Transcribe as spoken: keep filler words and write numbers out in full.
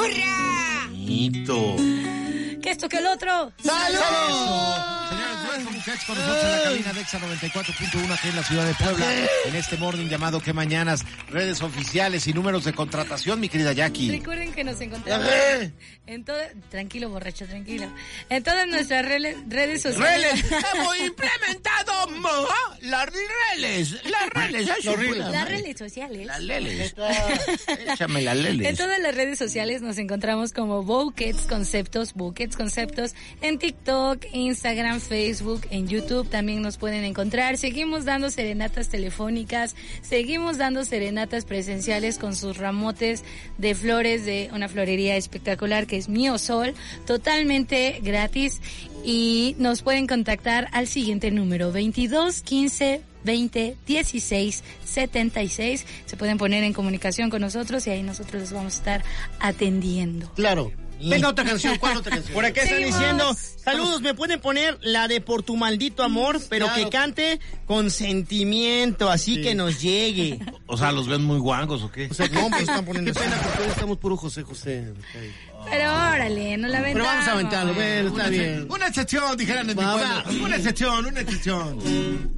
¡Hurra! Bonito. ¿Qué esto que el otro? ¡Salud! Señores, buenos muchachos con nosotros en la cabina de Exa noventa y cuatro punto uno aquí en la ciudad de Puebla, en este morning llamado ¿Qué mañanas? Redes oficiales y números de contratación, mi querida Jackie. Recuerden que nos encontramos en todo... Tranquilo, borracho, tranquilo. En todas nuestras redes, redes sociales. ¡Reles! ¡Hemos implementado mo, las reles! ¡Las reles! Las redes, las redes sociales. Las leles. Échame las leles. En todas las redes sociales nos encontramos como Bouquets Conceptos, Bouquets Conceptos, en TikTok, Instagram, Facebook, en YouTube también nos pueden encontrar. Seguimos dando serenatas telefónicas, seguimos dando serenatas presenciales con sus ramotes de flores de una florería espectacular que es Mío Sol, totalmente gratis, y nos pueden contactar al siguiente número veintidós quince veinte dieciséis setenta y seis. Se pueden poner en comunicación con nosotros y ahí nosotros los vamos a estar atendiendo. Claro. Venga, otra canción. ¿Cuál otra canción? Por acá están Seguimos. diciendo, saludos, ¿me pueden poner la de Por tu maldito amor? Pero Claro. que cante con sentimiento, así Sí. que nos llegue. O sea, ¿los ven muy guangos o qué? O sea, no, pues están poniendo. Qué pena, porque hoy estamos puro José José. Pero órale, no la aventamos. Pero vamos a aventarlo, bueno, está bien. Una excepción, dijeran en mi Va, pueblo. va. Una excepción, una excepción.